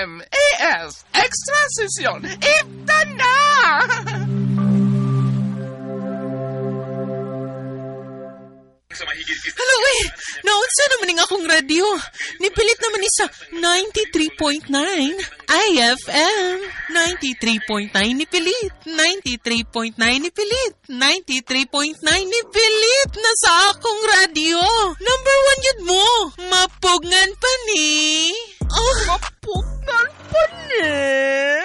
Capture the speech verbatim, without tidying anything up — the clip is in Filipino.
M A S Extra Session. Ita na! Hello, eh. Naunsa naman ng akong radio. Nipilit naman isa ninety-three point nine I F M. ninety-three point nine nipilit. ninety-three point nine nipilit. ninety-three point nine nipilit na sa akong radio. Number one yun mo. Mapugngan pa ni. Oh. Mapugngan pa ni.